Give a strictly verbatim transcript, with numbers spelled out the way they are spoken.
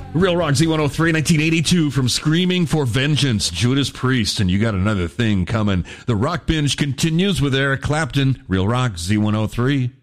Real Rock Z one oh three, nineteen eighty-two, from Screaming for Vengeance, Judas Priest, and you got another thing coming. The Rock Binge continues with Eric Clapton. Real Rock Z one oh three.